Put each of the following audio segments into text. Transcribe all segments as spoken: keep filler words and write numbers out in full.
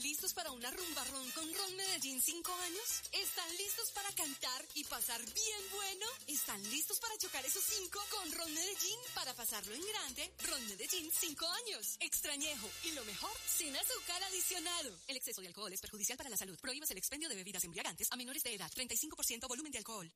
listos para una rumbarrón con Ron Medellín cinco años? ¿Están listos para cantar y pasar bien bueno? ¿Están listos para chocar esos cinco con Ron Medellín para pasarlo en grande? Ron Medellín cinco años. Extrañejo. Y lo mejor, sin azúcar adicionado. El exceso de alcohol es perjudicial para la salud. Prohíbas el expendio de bebidas embriagantes a menores de edad. treinta y cinco por ciento volumen de alcohol.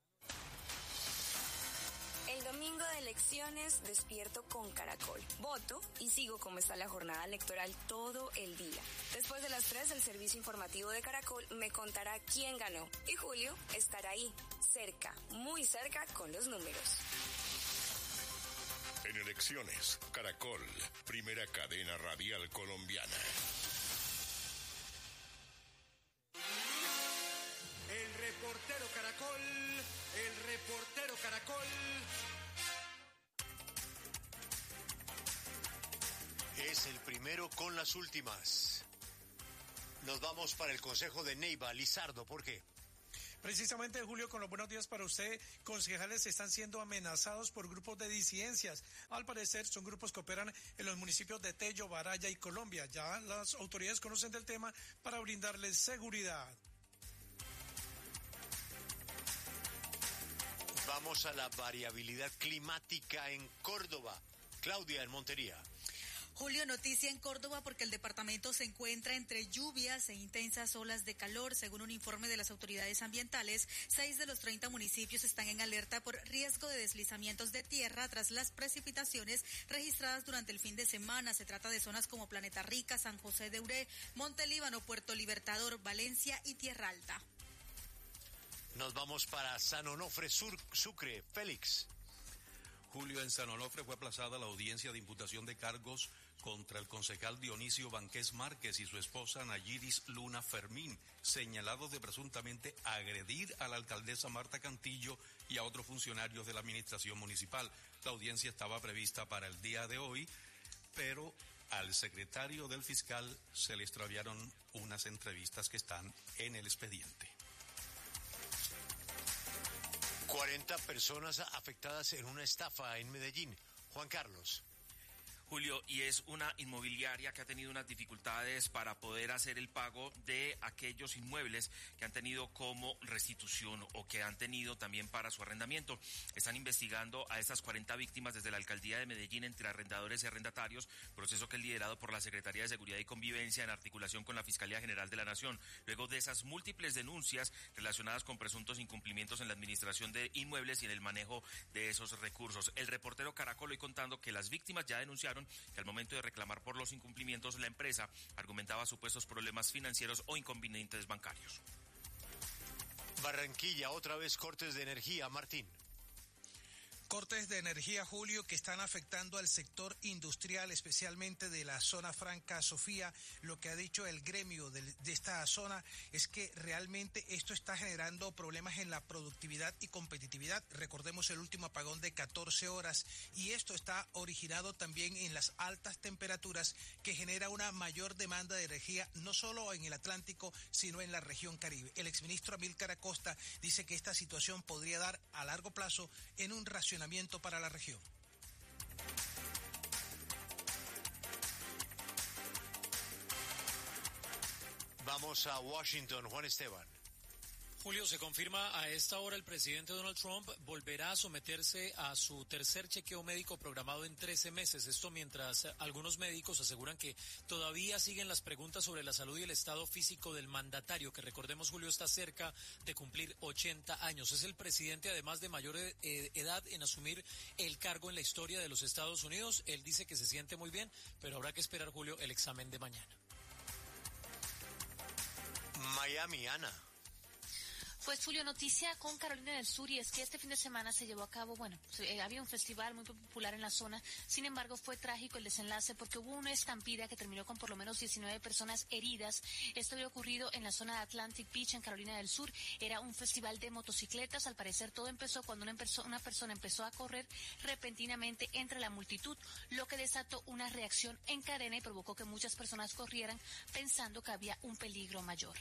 El domingo de elecciones despierto con Caracol. Voto y sigo cómo está la jornada electoral todo el día. Después de las tres, el servicio informativo de Caracol me contará quién ganó. Y Julio estará ahí, cerca, muy cerca con los números. En elecciones, Caracol, primera cadena radial colombiana. El reportero Caracol, el reportero Caracol. Es el primero con las últimas. Nos vamos para el Consejo de Neiva. Lizardo, ¿por qué? Precisamente, Julio, con los buenos días para usted, concejales están siendo amenazados por grupos de disidencias. Al parecer, son grupos que operan en los municipios de Tello, Baraya y Colombia. Ya las autoridades conocen del tema para brindarles seguridad. Vamos a la variabilidad climática en Córdoba. Claudia, en Montería. Julio, noticia en Córdoba porque el departamento se encuentra entre lluvias e intensas olas de calor. Según un informe de las autoridades ambientales, seis de los treinta municipios están en alerta por riesgo de deslizamientos de tierra tras las precipitaciones registradas durante el fin de semana. Se trata de zonas como Planeta Rica, San José de Uré, Monte Líbano, Puerto Libertador, Valencia y Tierra Alta. Nos vamos para San Onofre, Sur, Sucre. Félix. Julio, en San Onofre fue aplazada la audiencia de imputación de cargos contra el concejal Dionisio Banqués Márquez y su esposa Nayiris Luna Fermín, señalados de presuntamente agredir a la alcaldesa Marta Cantillo y a otros funcionarios de la administración municipal. La audiencia estaba prevista para el día de hoy, pero al secretario del fiscal se le extraviaron unas entrevistas que están en el expediente. cuarenta personas afectadas en una estafa en Medellín. Juan Carlos. Julio, y es una inmobiliaria que ha tenido unas dificultades para poder hacer el pago de aquellos inmuebles que han tenido como restitución o que han tenido también para su arrendamiento. Están investigando a estas cuarenta víctimas desde la alcaldía de Medellín entre arrendadores y arrendatarios, proceso que es liderado por la Secretaría de Seguridad y Convivencia en articulación con la Fiscalía General de la Nación. Luego de esas múltiples denuncias relacionadas con presuntos incumplimientos en la administración de inmuebles y en el manejo de esos recursos. El reportero Caracol hoy contando que las víctimas ya denunciaron que al momento de reclamar por los incumplimientos la empresa argumentaba supuestos problemas financieros o inconvenientes bancarios. Barranquilla, otra vez cortes de energía. Martín. Cortes de energía, Julio, que están afectando al sector industrial, especialmente de la zona franca Sofía. Lo que ha dicho el gremio de, de esta zona es que realmente esto está generando problemas en la productividad y competitividad. Recordemos el último apagón de catorce horas y esto está originado también en las altas temperaturas que genera una mayor demanda de energía no solo en el Atlántico, sino en la región Caribe. El exministro Amílcar Acosta dice que esta situación podría dar a largo plazo en un racionamiento para la región. Vamos a Washington, Juan Esteban. Julio, se confirma a esta hora el presidente Donald Trump volverá a someterse a su tercer chequeo médico programado en trece meses. Esto mientras algunos médicos aseguran que todavía siguen las preguntas sobre la salud y el estado físico del mandatario, que recordemos, Julio, está cerca de cumplir ochenta años. Es el presidente además de mayor eh, edad en asumir el cargo en la historia de los Estados Unidos. Él dice que se siente muy bien, pero habrá que esperar, Julio, el examen de mañana. Miami, Ana. Pues, Julio, noticia con Carolina del Sur, y es que este fin de semana se llevó a cabo, bueno, eh, había un festival muy popular en la zona. Sin embargo, fue trágico el desenlace porque hubo una estampida que terminó con por lo menos diecinueve personas heridas. Esto había ocurrido en la zona de Atlantic Beach, en Carolina del Sur. Era un festival de motocicletas. Al parecer todo empezó cuando una, perso- una persona empezó a correr repentinamente entre la multitud, lo que desató una reacción en cadena y provocó que muchas personas corrieran pensando que había un peligro mayor.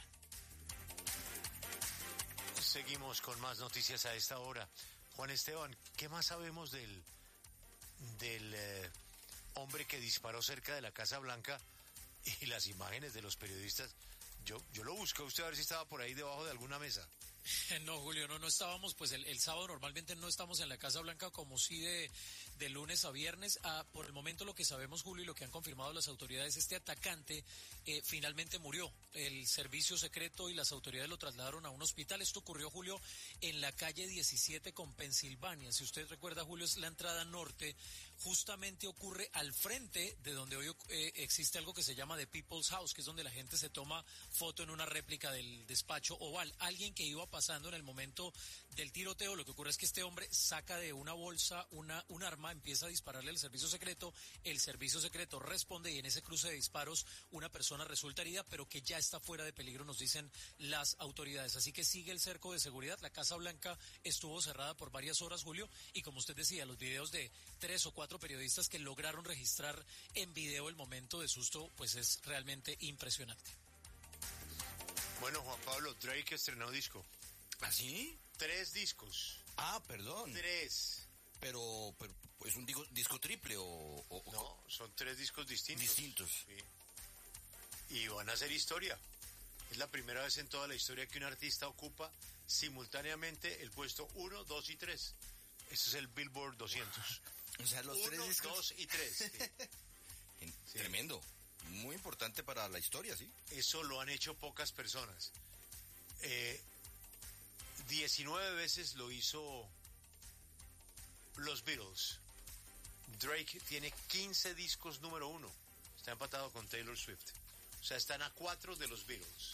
Seguimos con más noticias a esta hora. Juan Esteban, ¿qué más sabemos del, del eh, hombre que disparó cerca de la Casa Blanca y las imágenes de los periodistas, yo, yo lo busqué a usted a ver si estaba por ahí debajo de alguna mesa. No, Julio, no, no estábamos, pues el, el sábado normalmente no estamos en la Casa Blanca como sí de, de lunes a viernes. Ah, por el momento lo que sabemos, Julio, y lo que han confirmado las autoridades, este atacante eh, finalmente murió. El servicio secreto y las autoridades lo trasladaron a un hospital. Esto ocurrió, Julio, en la calle diecisiete con Pensilvania. Si usted recuerda, Julio, es la entrada norte. Justamente ocurre al frente de donde hoy eh, existe algo que se llama The People's House, que es donde la gente se toma foto en una réplica del despacho oval. Alguien que iba pasando en el momento del tiroteo, lo que ocurre es que este hombre saca de una bolsa una, un arma, empieza a dispararle al servicio secreto, el servicio secreto responde y en ese cruce de disparos una persona resulta herida, pero que ya está fuera de peligro, nos dicen las autoridades. Así que sigue el cerco de seguridad. La Casa Blanca estuvo cerrada por varias horas, Julio, y como usted decía, los videos de tres o cuatro periodistas que lograron registrar en video el momento de susto, pues es realmente impresionante. Bueno, Juan Pablo, Drake estrenó disco. ¿Ah, sí? Tres discos. Ah, perdón. Tres. Pero, pero ¿es un disco, disco triple o, o...? No, son tres discos distintos. Distintos. Sí. Y van a hacer historia. Es la primera vez en toda la historia que un artista ocupa simultáneamente el puesto uno, dos y tres. Ese es el Billboard doscientos. O sea, los uno, tres discos... dos y tres. Sí. Sí. Tremendo. Muy importante para la historia, ¿sí? Eso lo han hecho pocas personas. Eh, diecinueve veces lo hizo los Beatles. Drake tiene quince discos número uno. Está empatado con Taylor Swift. O sea, están a cuatro de los Beatles.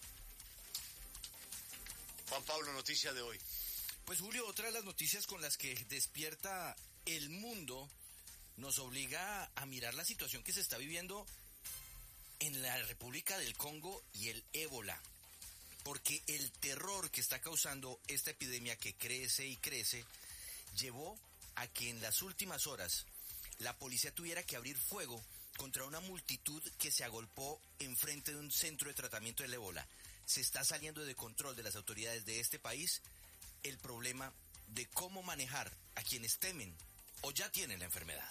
Juan Pablo, noticia de hoy. Pues Julio, otra de las noticias con las que despierta el mundo nos obliga a mirar la situación que se está viviendo en la República del Congo y el ébola, porque el terror que está causando esta epidemia que crece y crece llevó a que en las últimas horas la policía tuviera que abrir fuego contra una multitud que se agolpó enfrente de un centro de tratamiento del ébola. Se está saliendo de control de las autoridades de este país el problema de cómo manejar a quienes temen o ya tienen la enfermedad.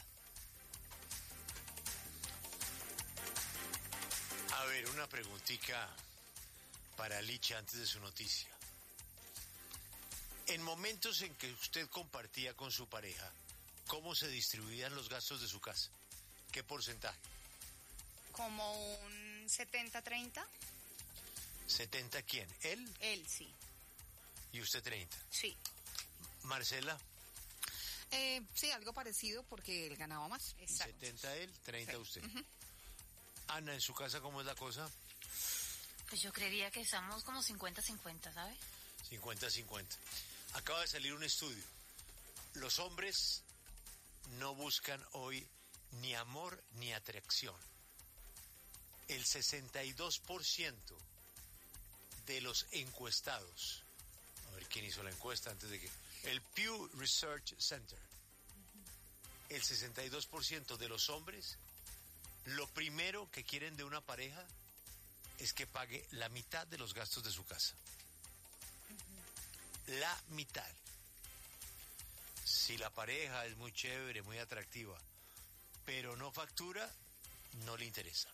A ver, una preguntita para Licha antes de su noticia. En momentos en que usted compartía con su pareja, ¿cómo se distribuían los gastos de su casa? ¿Qué porcentaje? Como un setenta treinta. ¿setenta quién? ¿Él? Él, sí. ¿Y usted treinta? Sí. ¿Marcela? Eh, sí, algo parecido porque él ganaba más. Exacto. setenta él, treinta sí. usted. Uh-huh. Ana, ¿en su casa cómo es la cosa? Pues yo creería que estamos como cincuenta cincuenta, ¿sabes? cincuenta cincuenta. Acaba de salir un estudio. Los hombres no buscan hoy ni amor ni atracción. El sesenta y dos por ciento de los encuestados, a ver quién hizo la encuesta antes de que... El Pew Research Center. El sesenta y dos por ciento de los hombres, lo primero que quieren de una pareja es que pague la mitad de los gastos de su casa. La mitad. Si la pareja es muy chévere, muy atractiva, pero no factura, no le interesa.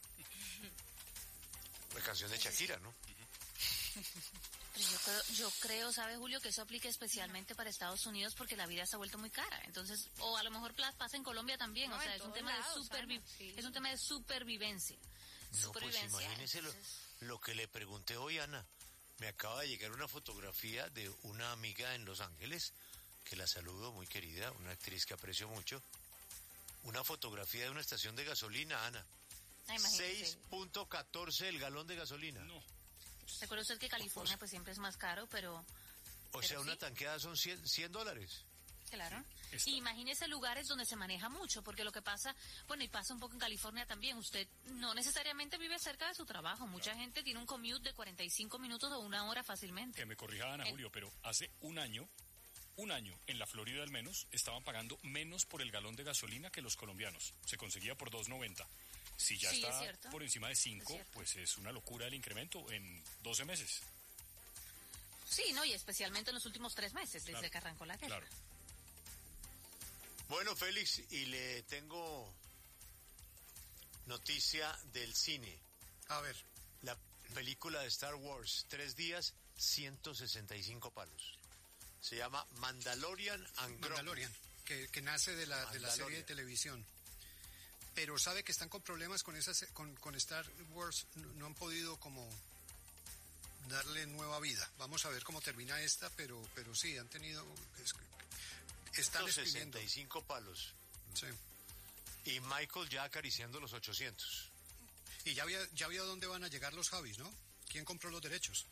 La canción de Shakira, ¿no? Pero yo creo, yo creo, ¿sabe, Julio, que eso aplica especialmente para Estados Unidos porque la vida se ha vuelto muy cara? Entonces, o a lo mejor pasa en Colombia también, no, o sea, es un tema lados, de supervi sí. es un tema de supervivencia. No, supervivencia. Pues imagínese entonces... lo, lo que le pregunté hoy, Ana. Me acaba de llegar una fotografía de una amiga en Los Ángeles, que la saludo, muy querida, una actriz que aprecio mucho. Una fotografía de una estación de gasolina, Ana. Ah, seis punto catorce el galón de gasolina. No. Recuerda usted que California pues siempre es más caro, pero... O pero sea, una sí. tanqueada son cien dólares. Claro. Y imagínese lugares donde se maneja mucho, porque lo que pasa, bueno, y pasa un poco en California también, usted no necesariamente vive cerca de su trabajo. Mucha claro. gente tiene un commute de cuarenta y cinco minutos o una hora fácilmente. Que me corrija Ana, Julio, pero hace un año, un año, en la Florida al menos, estaban pagando menos por el galón de gasolina que los colombianos. Se conseguía por dos noventa. Si ya sí, está por encima de cinco, es pues es una locura el incremento en doce meses. Sí, no, y especialmente en los últimos tres meses, desde claro, que arrancó la guerra. Claro. Bueno, Félix, y le tengo Noticia del cine. A ver. La película de Star Wars, tres días, ciento sesenta y cinco palos. Se llama Mandalorian and Grogu. Mandalorian, que, que nace de la, de la serie de televisión. Pero sabe que están con problemas con, esas, con, con Star Wars, no, no han podido como darle nueva vida. Vamos a ver cómo termina esta, pero, pero sí, han tenido... Es, están ciento sesenta y cinco palos. Sí. Y Michael ya acariciando los ochocientos. Y ya había, ya había dónde van a llegar los Javis, ¿no? ¿Quién compró los derechos?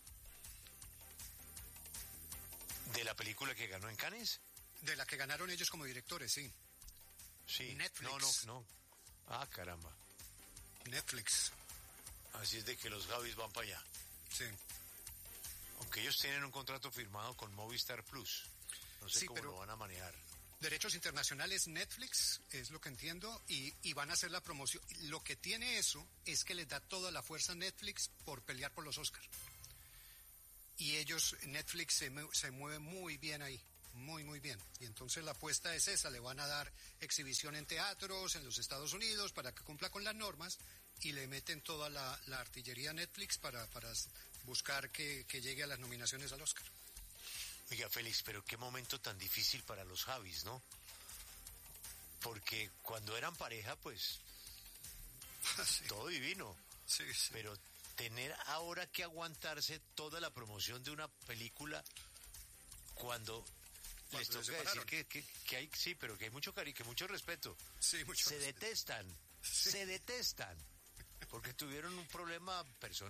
¿De la película que ganó en Cannes? De la que ganaron ellos como directores, sí. Sí. Netflix. No, no, no. Ah, caramba. Netflix. Así es de que los Javis van para allá. Sí. Aunque ellos tienen un contrato firmado con Movistar Plus. No sé sí, cómo pero... lo van a manejar. Derechos internacionales Netflix, es lo que entiendo, y, y van a hacer la promoción. Lo que tiene eso es que les da toda la fuerza a Netflix por pelear por los Oscars. Y ellos, Netflix se, se mueve muy bien ahí, muy, muy bien. Y entonces la apuesta es esa, le van a dar exhibición en teatros en los Estados Unidos para que cumpla con las normas y le meten toda la, la artillería a Netflix para, para buscar que, que llegue a las nominaciones al Oscar. Oiga, Félix, pero qué momento tan difícil para los Javis, ¿no? Porque cuando eran pareja, pues, sí. Todo divino. Sí, sí. Pero tener ahora que aguantarse toda la promoción de una película cuando, cuando les toca decir que, que, que hay, sí, pero que hay mucho cariño, que mucho respeto. Sí, mucho se respeto. detestan, sí. se detestan, porque tuvieron un problema personal.